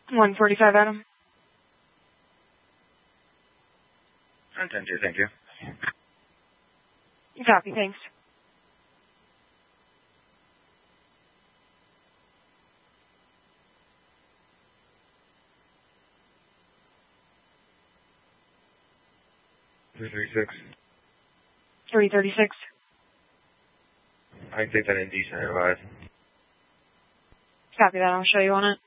145, Adam. 10-2, thank you. Copy, thanks. $336. 336. I can take that in decent advice. Copy that, I'll show you on it.